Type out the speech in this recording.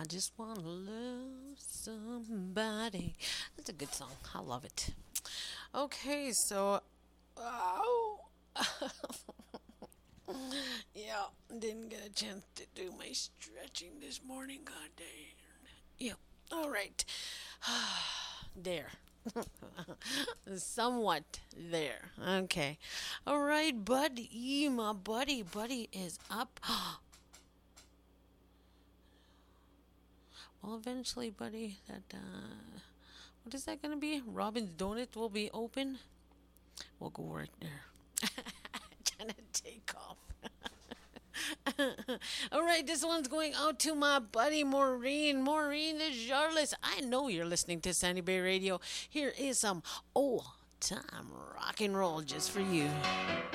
I just want to love somebody. That's a good song. I love it. Okay, so. Oh. Yeah, didn't get a chance to do my stretching this morning. God dang. Yeah. All right. There. Somewhat there. Okay. All right, buddy. My buddy. Buddy is up. Well, eventually, buddy, what is that going to be? Robin's Donut will be open. We'll go right there. Trying to take off. All right, this one's going out to my buddy Maureen. Maureen is Jarlis. I know you're listening to Sandy Bay Radio. Here is some old time rock and roll just for you.